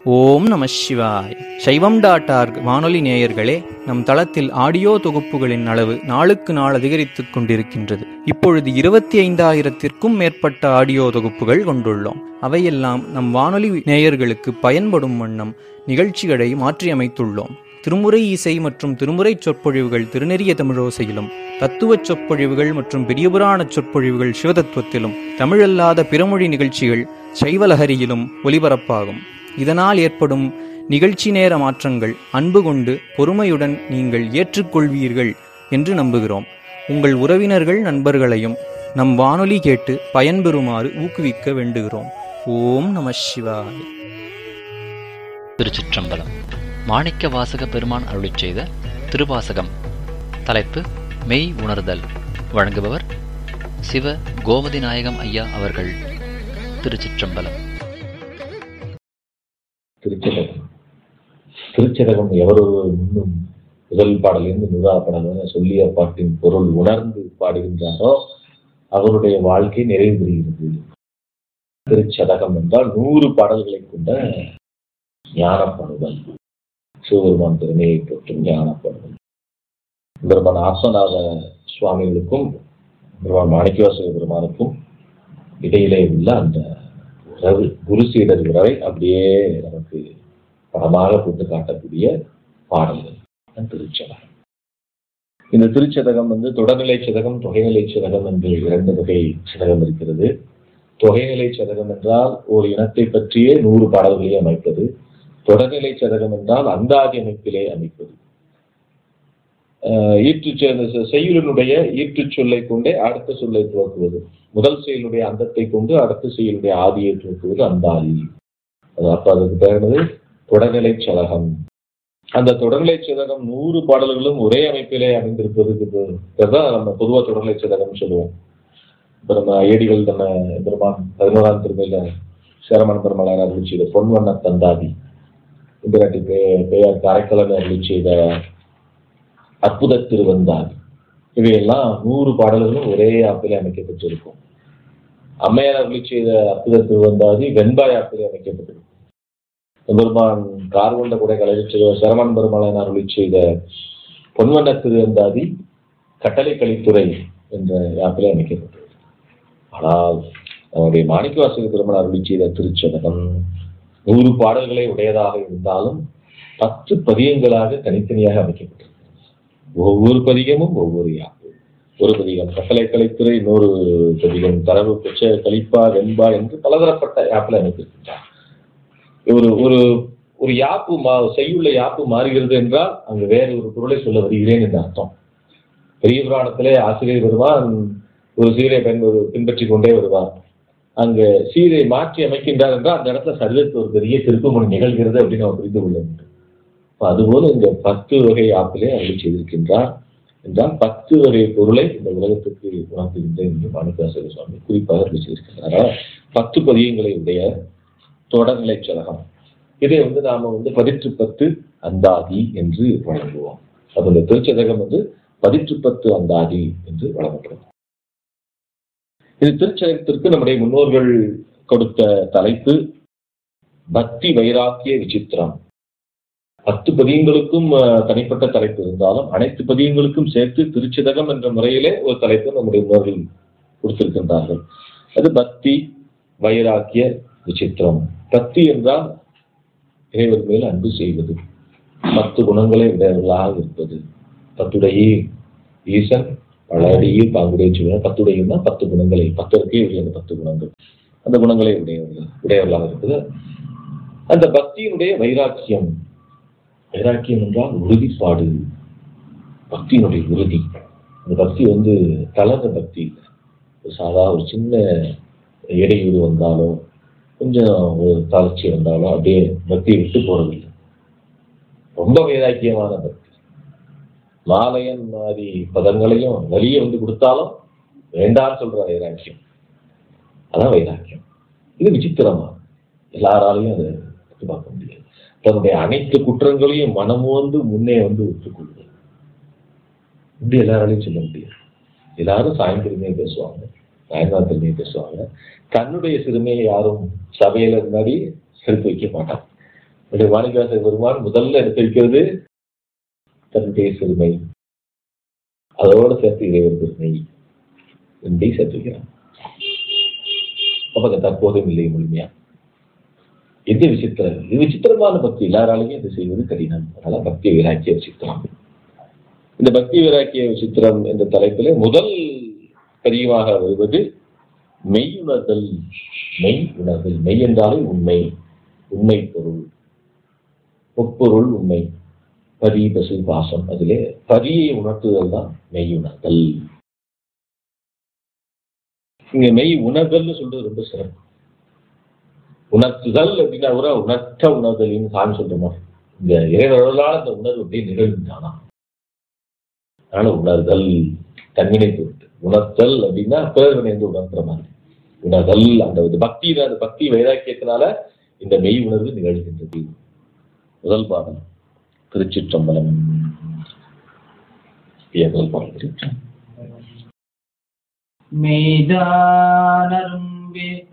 ஓம் நம சிவாய். சைவம்.org வானொலி நேயர்களே, நம் தளத்தில் ஆடியோ தொகுப்புகளின் அளவு நாளுக்கு நாள் அதிகரித்துக் கொண்டிருக்கின்றது. இப்பொழுது 25,000-த்திற்கும் மேற்பட்ட ஆடியோ தொகுப்புகள் கொண்டுள்ளோம். அவையெல்லாம் நம் வானொலி நேயர்களுக்கு பயன்படும் வண்ணம் நிகழ்ச்சிகளை மாற்றியமைத்துள்ளோம். திருமுறை இசை மற்றும் திருமுறை சொற்பொழிவுகள் திருநெறிய தமிழோசையிலும், தத்துவச் சொற்பொழிவுகள் மற்றும் பெரியபுராண சொற்பொழிவுகள் சிவதத்துவத்திலும், தமிழல்லாத பிறமொழி நிகழ்ச்சிகள் சைவலஹரியிலும் ஒலிபரப்பாகும். இதனால் ஏற்படும் நிகழ்ச்சி நேர மாற்றங்கள் அன்பு கொண்டு பொறுமையுடன் நீங்கள் ஏற்றுக்கொள்வீர்கள் என்று நம்புகிறோம். உங்கள் உறவினர்கள் நண்பர்களையும் நம் வானொலி கேட்டு பயன்பெறுமாறு ஊக்குவிக்க வேண்டுகிறோம். ஓம் நம சிவாய. திருச்சிற்றம்பலம். மாணிக்க வாசக பெருமான் அருளிச் செய்த திருவாசகம். தலைப்பு மெய் உணர்தல். வழங்குபவர் சிவ கோமதி நாயகம் ஐயா அவர்கள். திருச்சிற்றம்பலம். திருச்சதகம் எவரொரு முன்னும் முதல் பாடலிருந்து நூறாவது பாடல் சொல்லிய பாட்டின் பொருள் உணர்ந்து பாடுகின்றாரோ அவருடைய வாழ்க்கை நிறைவு பெறுகிறது. திருச்சதகம் என்றால் 100 பாடல்களை கொண்ட ஞானப்படுதல், சிவபெருமான் திறமையை பற்றும் ஞானப்படுதல். பெருமான் ஆசநாத சுவாமிகளுக்கும் பெருமான் மாணிக்கவாசக பெருமானுக்கும் இடையிலே உள்ள அந்த உறவு, குரு சீடர் உறவை அப்படியே நமக்கு படமாக போட்டு காட்டக்கூடிய பாடல்கள் திருச்சதகம். இந்த திருச்சதகம் தொடர்நிலை சதகம், தொகைநிலை சதகம் என்று 2 வகை சதகம் இருக்கிறது. தொகைநிலை சதகம் என்றால் ஒரு இனத்தை பற்றியே 100 பாடல்களை அமைப்பது. தொடர்நிலை சதகம் என்றால் அந்தாதி அமைப்பிலே அமைப்பது. செய்யுளினுடைய ஈற்று சொல்லை கொண்டே அடுத்த சொல்லை துவக்குவது. முதல் செயலுடைய அந்தத்தை கொண்டு அடுத்த செயலுடைய ஆதியை துவக்குவது அந்தாதி. அப்ப அதுக்கு பேருனது தொடர்நிலை சதகம். அந்த தொடர்நிலை சதகம் 100 பாடல்களும் ஒரே அமைப்பிலே அமைந்திருப்பதுக்கு தான் நம்ம பொதுவாக தொடர்நிலை சதகம் சொல்லுவோம். இப்ப நம்ம ஏடிகள் நம்ம பெருமான் 11ஆம் திருமையில சேரமான் பெருமாள் அருளி செய்த பொன்வண்ண தந்தாதி, இந்திராட்டி பெயர் கரைக்கலன் அருளி செய்த அற்புத திருவந்தாதி, இவையெல்லாம் 100 பாடல்களும் ஒரே ஆப்பிலே அமைக்கப்பட்டிருக்கும். அம்மையார் அருளி செய்த அற்புத திருவந்தாதி வெண்பாய் ஆப்பிலே அமைக்கப்பட்டிருக்கும். பெருமான் கார்கொண்ட குடை கலைஞர் சேரமான் பெருமாள் அருளி செய்த பொன்வண்ண திருவந்தாதி கட்டளை கலித்துறை என்ற ஆப்பிலே அமைக்கப்பட்டிருக்கும். ஆனால் நம்முடைய மாணிக்கவாசக பெருமாள் அருளி செய்த திருச்சதகம் 100 பாடல்களை உடையதாக இருந்தாலும் 10 பதியங்களாக தனித்தனியாக அமைக்கப்பட்டிருக்கும். ஒவ்வொரு பதிகமும் ஒவ்வொரு யாப்பு. ஒரு பதிகம் கட்டளை கலைத்துறை, இன்னொரு பதிகம் தரவு பெற்ற கலிப்பா வெண்பா என்று பலதரப்பட்ட யாப்பில் அமைத்திருக்கின்றார். ஒரு யாப்பு செய்யுள்ள யாப்பு மாறுகிறது என்றால் அங்கு வேறு ஒரு பொருளை சொல்ல வருகிறேன் என்று அர்த்தம். பெரிய புராணத்திலே ஆசிரியர் வருவார், ஒரு சீரை பின்பற்றி கொண்டே வருவார். அங்கு சீரை மாற்றி அமைக்கின்றார் என்றால் அந்த இடத்துல சரிதத்து ஒரு பெரிய திருப்புமுனை நிகழ்கிறது அப்படின்னு அவர் புரிந்து கொள்ள வேண்டும். அதுபோல இந்த 10 வகை ஆப்பிலே அருளி செய்திருக்கின்றார் என்றால் 10 வகை பொருளை இந்த உலகத்துக்கு உணர்த்துகின்ற என்று மாணிக்கவாசக சுவாமி குறிப்பாக அருளி செய்திருக்கின்றார். 10 பதியங்களை உடைய தொடர்நிலை சதகம். இதை நாம 10 அந்தாதி என்று வழங்குவோம். அது இந்த திருச்சதகம் 10 அந்தாதி என்று வழங்கப்படும். இது திருச்சதகத்திற்கு நம்முடைய முன்னோர்கள் கொடுத்த தலைப்பு பக்தி வைராக்கிய விசித்திரம். 10 பதியங்களுக்கும் தனிப்பட்ட தலைப்பு இருந்தாலும் அனைத்து பதியங்களுக்கும் சேர்த்து திருச்சதகம் என்ற முறையிலே ஒரு தலைப்பு நம்முடைய முன்னோர்கள் கொடுத்திருக்கின்றார்கள். அது பக்தி வைராக்கிய விசித்திரம். பக்தி என்றால் இறைவர் மேல் அன்பு செய்வது, 10 குணங்களை உடையவர்களாக இருப்பது. 10 ஈசன் பழடியே பாங்குடைய சொல்லுவாங்க. 10 குணங்களை 10 அந்த 10 குணங்கள், அந்த குணங்களை உடையவர்களாக இருப்பது. அந்த பக்தியினுடைய வைராக்கியம். வைராக்கியம் என்றால் உறுதிப்பாடு, பக்தியினுடைய உறுதி. அந்த பக்தி தளர்ந்த பக்தி. ஒரு சின்ன இடையூறு வந்தாலும் கொஞ்சம் ஒரு தளர்ச்சி வந்தாலும் அப்படியே பக்தியை விட்டு போறதில்லை. ரொம்ப வைராக்கியமான பக்தி. மாலையன் மாதிரி பதங்களையும் வலியை கொடுத்தாலும் வேண்டான்னு சொல்ற வைராக்கியம், அதான் வைராக்கியம். இது விசித்திரமா, எல்லாராலையும் அதை பார்க்க முடியாது. தன்னுடைய அனைத்து குற்றங்களையும் மனமோந்து முன்னே ஒத்துக்கொள்வது இப்படி எல்லாராலையும் சொல்ல முடியாது. எல்லாரும் சாயந்திரமே பேசுவாங்க, சாயங்காலத்திலுமே பேசுவாங்க. தன்னுடைய சிறுமையை யாரும் சபையில முன்னாடி எடுத்து வைக்க மாட்டாங்க. மாணிக்கவாசக பெருமான் முதல்ல எடுத்து வைக்கிறது தன்னுடைய சிறுமை, அதோடு சேர்த்து இறைவர் பெருமை ரெண்டையும் சேர்த்து வைக்கிறான். அப்ப தற்போதும் இல்லை முழுமையா. எது விசித்திரம்? இது விசித்திரமான பக்தி, எல்லாராலையும் இது செய்வது கடினம். அதனால பக்தி வைராக்கிய விசித்திரம். இந்த பக்தி வைராக்கிய விசித்திரம் என்ற தலைப்பில் முதல் பதிவாக வருவது மெய் உணர்தல். மெய் உணர்தல், மெய் என்றாலும் உண்மை, உண்மை பொருள், பொப்பொருள் உண்மை, பதி பசு பாசம். அதிலே பதியை உணர்த்துதல் தான் மெய் உணர்தல். இங்க மெய் உணர்தல் சொல்றது ரொம்ப சிறப்பு. உணர்த்துதல் அப்படின்னா கூட உணர்த்த உணர்தலின்னு சாமி சொல்றோமா, இந்த இறைவர்களால் அந்த உணர்வு அப்படியே நிகழ்ந்தானா. அதனால உணர்தல் தன்வினை பொருட்டு, உணர்த்தல் அப்படின்னா பிறர்வினை உணர்த்துற மாதிரி உணர்தல். அந்த பக்தி, அந்த பக்தி வைராக்கியத்தினால இந்த மெய் உணர்வு நிகழ்கின்றது. முதல் பாடல் திருச்சிற்றம்பலம். முதல் பாடல் மெய்தானரும்பே